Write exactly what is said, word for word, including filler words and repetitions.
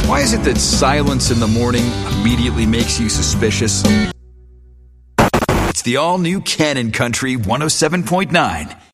Why is it that silence in the morning immediately makes you suspicious? It's the all-new Cannon Country one oh seven point nine.